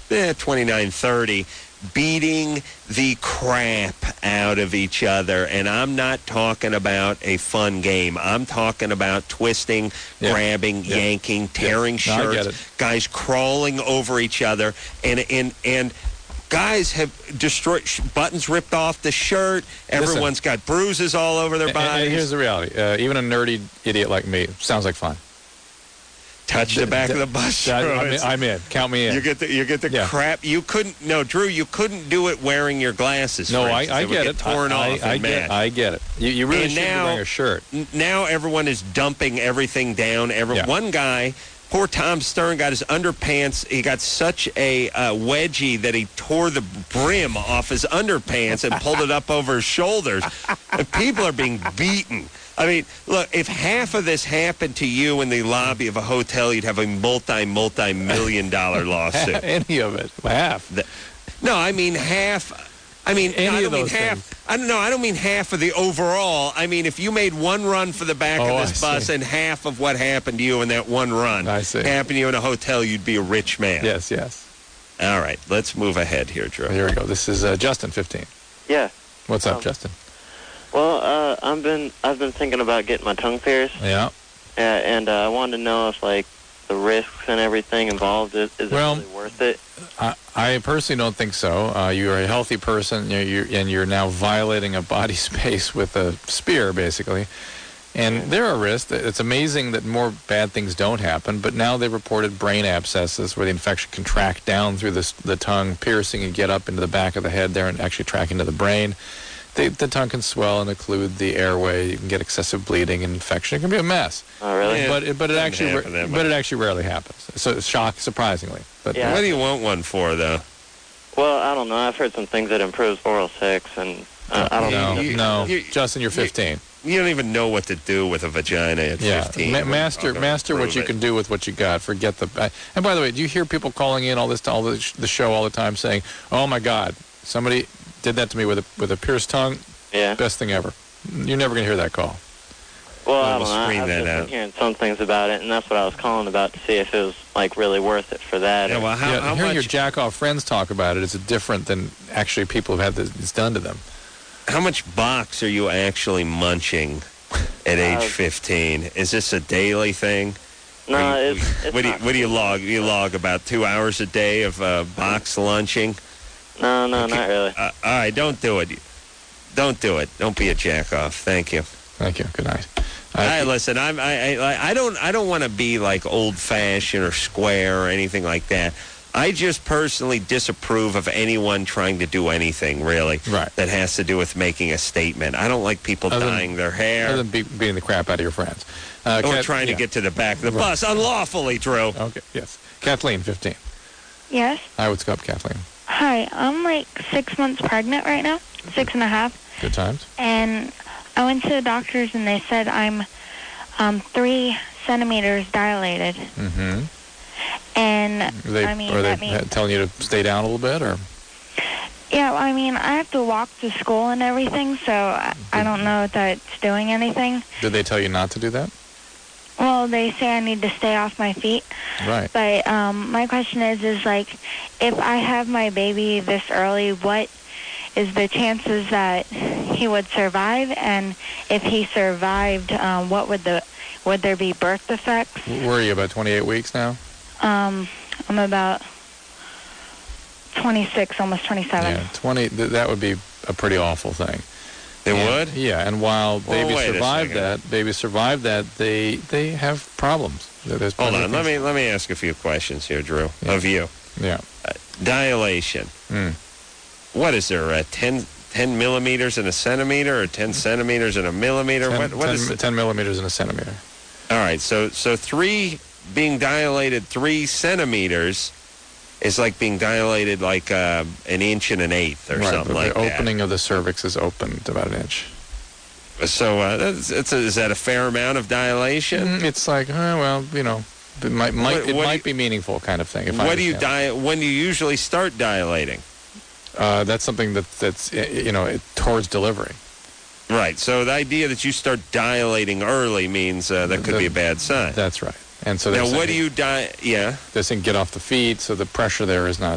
29, 30, beating the crap out of each other. And I'm not talking about a fun game. I'm talking about twisting, grabbing, yanking, tearing shirts, guys crawling over each other, and guys have destroyed, buttons ripped off the shirt. Everyone's got bruises all over their bodies. And here's the reality. Even a nerdy idiot like me, sounds like fun. Touch the back of the bus. I'm in. Count me in. You get the crap. You couldn't. No, Drew. You couldn't do it wearing your glasses. No, I get it. Torn off. I get it. You really should be wearing a shirt. Now everyone is dumping everything down. One guy, poor Tom Stern, got his underpants. He got such a wedgie that he tore the brim off his underpants and pulled it up over his shoulders. And people are being beaten. I mean, look, if half of this happened to you in the lobby of a hotel, you'd have a multi-million-dollar lawsuit. Any of it. Half. No, I mean half. I mean, I don't mean half. I don't mean half of the overall. I mean, if you made one run for the back of this bus and half of what happened to you in that one run happened to you in a hotel, you'd be a rich man. Yes. All right, let's move ahead here, Drew. Here we go. This is Justin, 15. Yeah. What's up, Justin? Well, I've been thinking about getting my tongue pierced. Yeah. And I wanted to know if, like, the risks and everything involved, is it really worth it? I personally don't think so. You're a healthy person, and you're now violating a body space with a spear, basically. And there are risks. It's amazing that more bad things don't happen, but now they've reported brain abscesses where the infection can track down through the tongue, piercing and get up into the back of the head there and actually track into the brain. The tongue can swell and occlude the airway. You can get excessive bleeding and infection. It can be a mess. Oh, really? Yeah, but it actually rarely happens. So it's surprisingly. But what do you want one for, though? Well, I don't know. I've heard some things that improves oral sex, and I don't know. Justin, you're 15. You don't even know what to do with a vagina at 15. Master what you can do with what you got. Forget the. And by the way, do you hear people calling in the show all the time saying, "Oh my God, somebody did that to me with a pierced tongue"? Yeah. Best thing ever. You're never going to hear that call. Well, I don't know. I've just been hearing some things about it, and that's what I was calling about, to see if it was, like, really worth it for that. Yeah, well, how hearing much... your jack-off friends talk about it is different than actually people who've had this done to them. How much box are you actually munching at age 15? Is this a daily thing? No, it's what do you log? You log about 2 hours a day of box lunching? No, not really. All right, don't do it. Don't do it. Don't be a jack-off. Thank you. Thank you. Good night. Listen, I don't want to be like old-fashioned or square or anything like that. I just personally disapprove of anyone trying to do anything, really, that has to do with making a statement. I don't like people dyeing their hair. Other than beating the crap out of your friends. Or trying to get to the back of the bus unlawfully, Drew. Okay, yes. Kathleen, 15. Yes? Hi, what's up, Kathleen? Hi, I'm like 6 months pregnant right now, 6.5. Good times. And I went to the doctors and they said I'm 3 centimeters dilated. Mm-hmm. And are they telling you to stay down a little bit, or? Yeah, I mean, I have to walk to school and everything, so I don't know if that's doing anything. Did they tell you not to do that? Well, they say I need to stay off my feet. Right. But my question is like, if I have my baby this early, what is the chances that he would survive? And if he survived, would there be birth defects? Where are you, about 28 weeks now? I'm about 26, almost 27. Yeah, 20. That would be a pretty awful thing. It would? Yeah, and while babies survive that, they have problems. Hold on, let me ask a few questions here, Drew, of you. Yeah. Dilation. What is there, 10 millimeters in a centimeter, or 10 centimeters in a millimeter? 10 millimeters in a centimeter. All right, so 3 being dilated 3 centimeters is like being dilated like an inch and an eighth or something like that. The opening of the cervix is opened about an inch. So is that a fair amount of dilation? It's like, it might be meaningful kind of thing. When do you usually start dilating? That's something that's towards delivery. Right. So the idea that you start dilating early means that could be a bad sign. That's right. And so now, what do you Yeah. They're saying get off the feet, so the pressure there is not